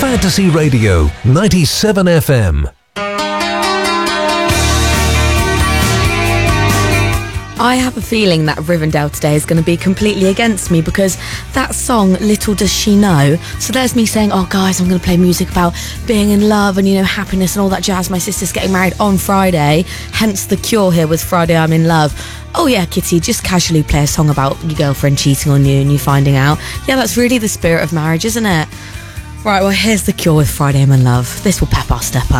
Fantasy Radio 97 FM. I have a feeling that Rivendell today is going to be completely against me, because that song, Little Does She Know, so there's me saying, oh guys, I'm going to play music about being in love and, you know, happiness and all that jazz. My sister's getting married on Friday, hence The Cure here with Friday I'm in Love. Oh yeah, Kitty, just casually play a song about your girlfriend cheating on you and you finding out. Yeah, that's really the spirit of marriage, isn't it? Right, well, here's The Cure with Friday I'm in Love. This will pep our step up.